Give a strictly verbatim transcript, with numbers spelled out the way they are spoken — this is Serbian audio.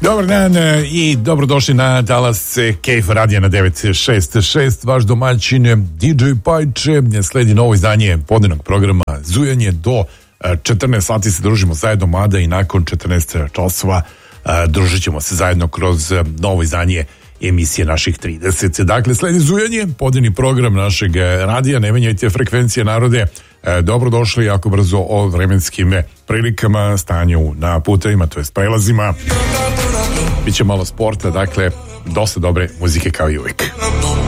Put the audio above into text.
Dobar dan i dobrodošli na talas K F radija na devet šest šest. Vaš domaćin D J Pajče. Sledi novo izdanje podnevnog programa Zujanje. Do četrnaest sati se družimo zajedno, mada i nakon četrnaest časova družit ćemo se zajedno kroz novo izdanje emisije naših trideset. Dakle, sledi Zujanje, podnevni program našeg radija. Ne menjajte frekvencije, narode. Dobrodošli jako brzo o vremenskim prilikama, stanju na putevima, to jest prelazima. Biće malo sporta, dakle, dosta dobre muzike kao i uvijek.